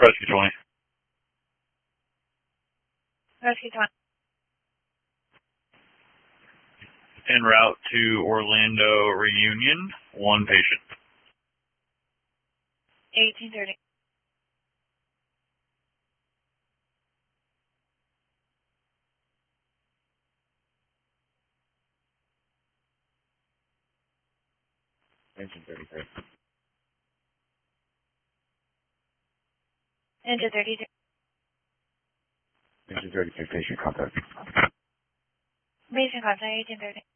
Rescue 20. Rescue 20. En route to Orlando Reunion, 1 patient. 1830. Engine 33. Engine 33. Engine 33, patient contact. Patient contact, 1830.